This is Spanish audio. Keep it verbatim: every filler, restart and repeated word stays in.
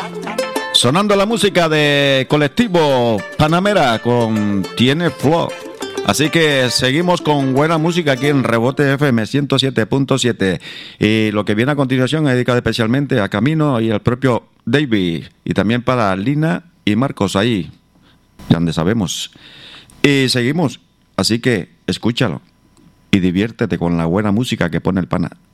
Sonando la música de Colectivo Panamera con Tiene Flow. Así que seguimos con buena música aquí en Rebote F M ciento siete punto siete. Y lo que viene a continuación es dedicado especialmente a Camino y al propio David. Y también para Lina y Marcos ahí, ya donde sabemos. Y seguimos, así que escúchalo y diviértete con la buena música que pone el pana.